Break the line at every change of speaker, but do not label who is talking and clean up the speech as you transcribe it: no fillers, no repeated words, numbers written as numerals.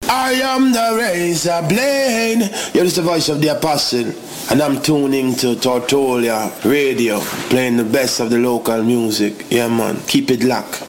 I am the razor blade. You're just the voice of the apostle. And I'm tuning to Tortolia Radio, playing the best of the local music. Yeah, man. Keep it locked.